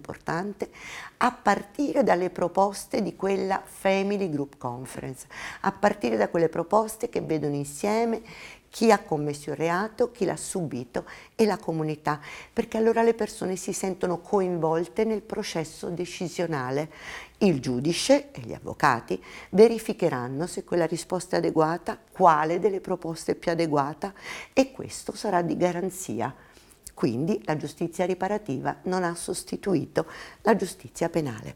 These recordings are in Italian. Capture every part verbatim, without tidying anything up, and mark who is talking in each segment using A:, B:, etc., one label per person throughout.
A: importante, a partire dalle proposte di quella Family Group Conference, a partire da quelle proposte che vedono insieme chi ha commesso il reato, chi l'ha subito e la comunità, perché allora le persone si sentono coinvolte nel processo decisionale. Il giudice e gli avvocati verificheranno se quella risposta è adeguata, quale delle proposte è più adeguata, e questo sarà di garanzia. Quindi la giustizia riparativa non ha sostituito la giustizia penale.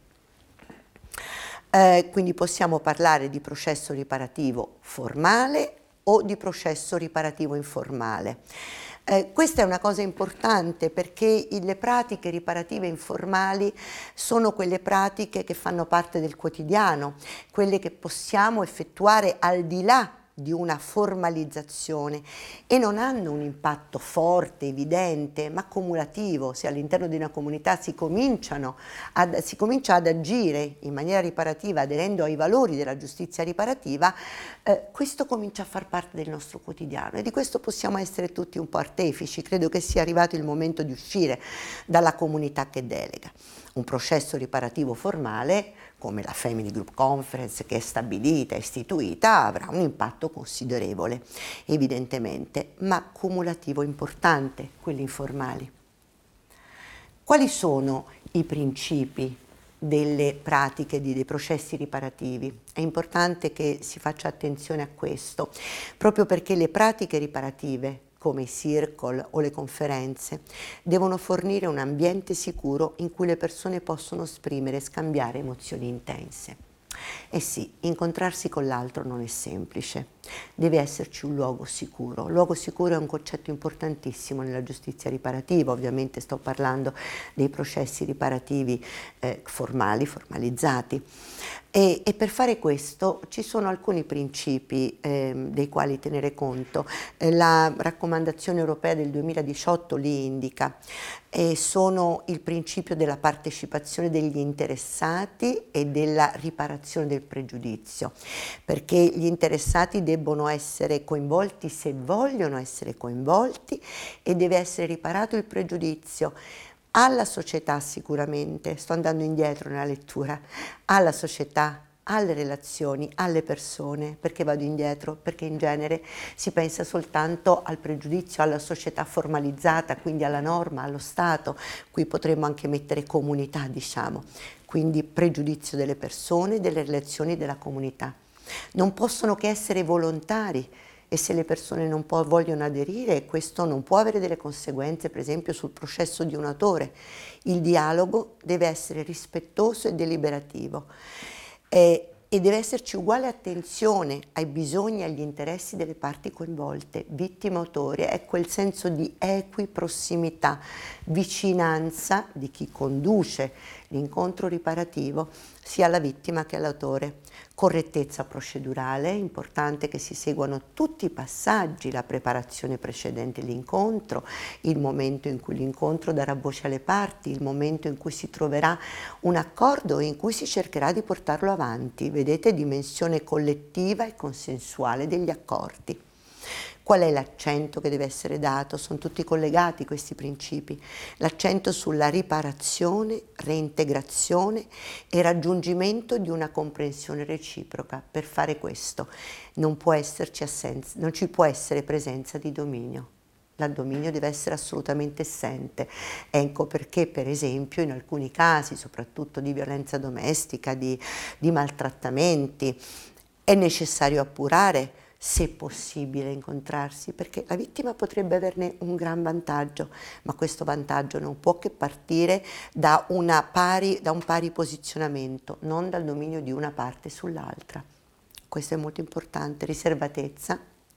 A: Eh, quindi possiamo parlare di processo riparativo formale o di processo riparativo informale. Eh, questa è una cosa importante perché le pratiche riparative informali sono quelle pratiche che fanno parte del quotidiano, quelle che possiamo effettuare al di là di una formalizzazione e non hanno un impatto forte, evidente, ma cumulativo. Se all'interno di una comunità si, cominciano ad, si comincia ad agire in maniera riparativa, aderendo ai valori della giustizia riparativa, eh, questo comincia a far parte del nostro quotidiano e di questo possiamo essere tutti un po' artefici. Credo che sia arrivato il momento di uscire dalla comunità che delega. Un processo riparativo formale, come la Family Group Conference che è stabilita, istituita, avrà un impatto considerevole, evidentemente, ma cumulativo importante, quelli informali. Quali sono i principi delle pratiche di, dei processi riparativi? È importante che si faccia attenzione a questo, proprio perché le pratiche riparative, come i circle o le conferenze, devono fornire un ambiente sicuro in cui le persone possono esprimere e scambiare emozioni intense. Eh sì, incontrarsi con l'altro non è semplice, deve esserci un luogo sicuro. Luogo sicuro è un concetto importantissimo nella giustizia riparativa, ovviamente sto parlando dei processi riparativi eh, formali, formalizzati. E, e per fare questo ci sono alcuni principi eh, dei quali tenere conto. Eh, la raccomandazione europea del duemiladiciotto li indica. E sono il principio della partecipazione degli interessati e della riparazione del pregiudizio, perché gli interessati debbono essere coinvolti se vogliono essere coinvolti e deve essere riparato il pregiudizio alla società sicuramente, sto andando indietro nella lettura, alla società, alle relazioni, alle persone. Perché vado indietro? Perché in genere si pensa soltanto al pregiudizio, alla società formalizzata, quindi alla norma, allo Stato. Qui potremmo anche mettere comunità, diciamo, quindi pregiudizio delle persone, delle relazioni, della comunità. Non possono che essere volontari e se le persone non può, vogliono aderire, questo non può avere delle conseguenze, per esempio, sul processo di un autore. Il dialogo deve essere rispettoso e deliberativo. Eh, e deve esserci uguale attenzione ai bisogni e agli interessi delle parti coinvolte, vittime e autori. È quel senso di equiprossimità, vicinanza di chi conduce l'incontro riparativo sia alla vittima che all'autore. Correttezza procedurale, è importante che si seguano tutti i passaggi, la preparazione precedente l'incontro, il momento in cui l'incontro darà voce alle parti, il momento in cui si troverà un accordo e in cui si cercherà di portarlo avanti. Vedete, dimensione collettiva e consensuale degli accordi. Qual è l'accento che deve essere dato? Sono tutti collegati questi principi. L'accento sulla riparazione, reintegrazione e raggiungimento di una comprensione reciproca. Per fare questo non può esserci assenza, non ci può essere presenza di dominio. Il dominio deve essere assolutamente assente. Ecco perché, per esempio, in alcuni casi, soprattutto di violenza domestica, di, di maltrattamenti, è necessario appurare se possibile incontrarsi, perché la vittima potrebbe averne un gran vantaggio, ma questo vantaggio non può che partire da, una pari, da un pari posizionamento, non dal dominio di una parte sull'altra. Questo è molto importante. Riservatezza,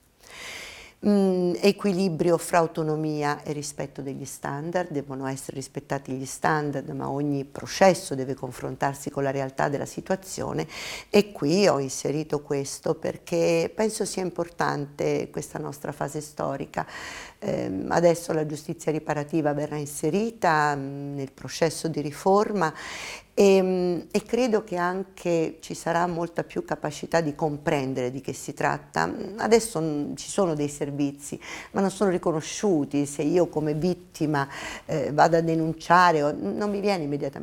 A: mm, equilibrio fra autonomia e rispetto degli standard. Devono essere rispettati gli standard, ma ogni processo deve confrontarsi con la realtà della situazione, e qui ho inserito questo perché penso sia importante questa nostra fase storica. Eh, adesso la giustizia riparativa verrà inserita mh, nel processo di riforma e, e credo che anche ci sarà molta più capacità di comprendere di che si tratta. Adesso mh, ci sono dei servizi, ma non sono riconosciuti. Se io come vittima eh, vado a denunciare, non mi viene immediatamente